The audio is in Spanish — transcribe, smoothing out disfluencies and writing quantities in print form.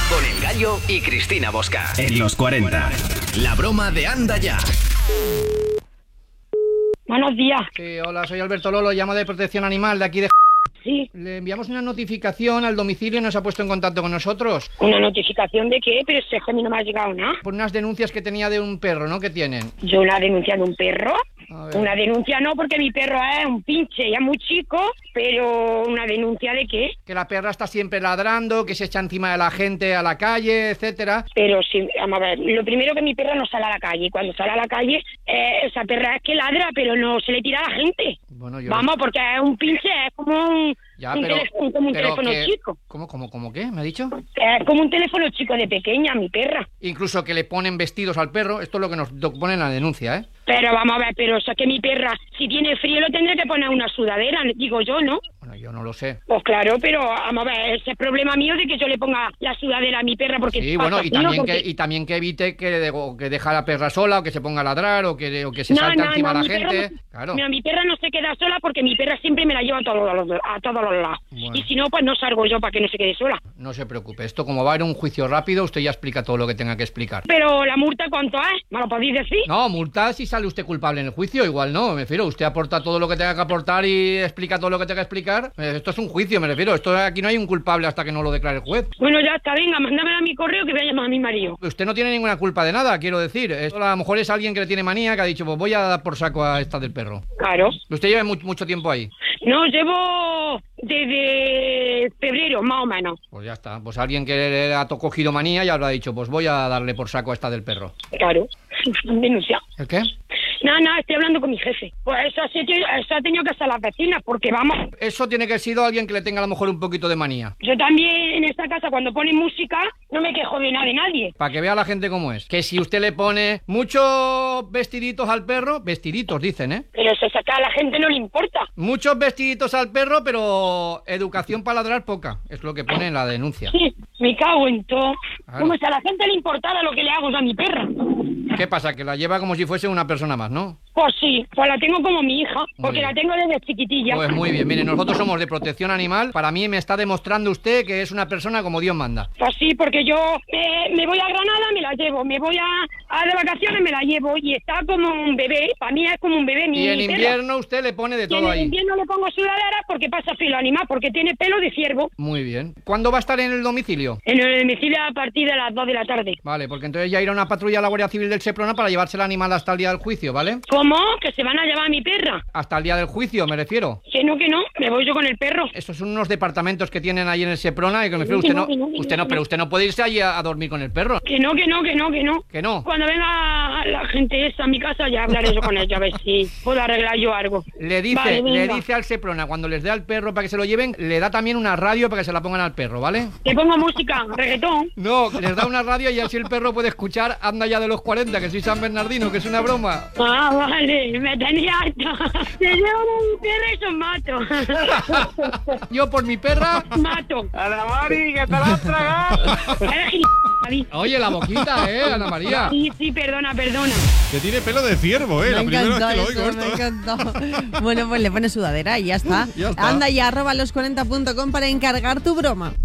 Con El Gallo y Cristina Bosca. En los 40. La broma de Anda Ya. Buenos días. Sí, hola, soy Alberto Lolo, llamo de Protección Animal de aquí de... Sí. Le enviamos una notificación al domicilio y nos ha puesto en contacto con nosotros. ¿Una notificación de qué? Pero si es que a mí no me ha llegado nada. Por unas denuncias que tenía de un perro, ¿no? ¿Qué tienen? ¿Yo una denuncia de un perro? A ver. Una denuncia no, porque mi perro es un pinche, ya muy chico, pero ¿una denuncia de qué? Que la perra está siempre ladrando, que se echa encima de la gente a la calle, etcétera. Pero sí, vamos a ver, lo primero que mi perra no sale a la calle. Cuando sale a la calle, esa perra es que ladra, pero no se le tira a la gente. Bueno, yo... Vamos, porque es un pinche, es como un... Ya, un pero teléfono que... chico. ¿Cómo qué? ¿Me ha dicho? Es como un teléfono chico de pequeña, mi perra. Incluso que le ponen vestidos al perro, esto es lo que nos pone en la denuncia, ¿eh? Pero vamos a ver, pero o sea que mi perra, si tiene frío, lo tendré que poner una sudadera, digo yo, ¿no? Bueno, yo no lo sé. Pues claro, pero vamos a ver, ese es problema mío de que yo le ponga la sudadera a mi perra porque... Sí, bueno, y también que evite que deja a la perra sola, o que se ponga a ladrar, o que se salte encima a la gente. Claro. Mira, mi perra no se queda sola porque mi perra siempre me la lleva a todos los lados. Bueno. Y si no, pues no salgo yo para que no se quede sola. No se preocupe, esto como va a ir un juicio rápido, usted ya explica todo lo que tenga que explicar. Pero la multa, ¿cuánto es? ¿Me lo podéis decir? No, multa si sale usted culpable en el juicio, igual no, me refiero. Usted aporta todo lo que tenga que aportar y explica todo lo que tenga que explicar. Esto es un juicio, me refiero. Esto aquí no hay un culpable hasta que no lo declare el juez. Bueno, ya está, venga, mándamela a mi correo que voy a llamar a mi marido. Usted no tiene ninguna culpa de nada, quiero decir. Esto a lo mejor es alguien que le tiene manía, que ha dicho, pues voy a dar por saco a esta del perro. Claro. ¿Usted lleva mucho tiempo ahí? No, llevo desde febrero, más o menos. Pues ya está. Pues alguien que le ha cogido manía ya habrá dicho, pues voy a darle por saco a esta del perro. Claro, denuncia. ¿El qué? No, estoy hablando con mi jefe. Pues eso ha tenido que ser las vecinas, porque vamos... Eso tiene que haber sido alguien que le tenga a lo mejor un poquito de manía. Yo también en esta casa, cuando ponen música, no me quejo de nada de nadie. Para que vea la gente cómo es. Que si usted le pone muchos vestiditos al perro, vestiditos dicen, ¿eh? Pero eso es que a la gente no le importa. Muchos vestiditos al perro, pero educación para ladrar poca. Es lo que pone en la denuncia. Sí, me cago en todo. Claro. Como si a la gente le importara lo que le hago yo a mi perra. ¿Qué pasa? Que la lleva como si fuese una persona más, ¿no? Pues sí, pues la tengo como mi hija, porque bien. la tengo desde chiquitilla. Pues muy bien, mire, nosotros somos de protección animal. Para mí me está demostrando usted que es una persona como Dios manda. Pues sí, porque yo me voy a Granada, me la llevo, me voy a de vacaciones, me la llevo, y está como un bebé, para mí es como un bebé. Y en perra. invierno usted le pone de Y todo en ahí. invierno le pongo sudaderas porque pasa filo animal, porque tiene pelo de ciervo. Muy bien. ¿Cuándo va a estar en el domicilio? En el domicilio a partir de las 2 de la tarde. Vale, porque entonces ya irá una patrulla a la Guardia Civil del Seprona para llevarse el animal hasta el día del juicio, ¿vale? ¿Cómo? ¿Que se van a llevar a mi perra? Hasta el día del juicio, me refiero. Que no, me voy yo con el perro. Estos son unos departamentos que tienen ahí en el Seprona y que me refiero, pero usted no puede irse allí a dormir con el perro. Que no. ¿Que no? Cuando venga la gente esta a mi casa ya hablaré yo con ella, a ver si puedo arreglar yo algo. Le dice al Seprona, cuando les dé al perro para que se lo lleven, le da también una radio para que se la pongan al perro, ¿vale? Que pongo música, reggaetón. No, les da una radio y así el perro puede escuchar Anda Ya de los 40, que soy San Bernardino, que es una broma. Ah, vale, me tenía harta. Se llevan a mi perra y son mato. Yo por mi perra... Mato. Ana Mari, que te la has tragado. Eres gil... Oye, la boquita, Ana María. Sí, perdona. Que tiene pelo de ciervo, la primera vez que lo oigo esto. Me encantó. Bueno, pues le pones sudadera y ya está. Ya está. Anda ya, @los40.com para encargar tu broma.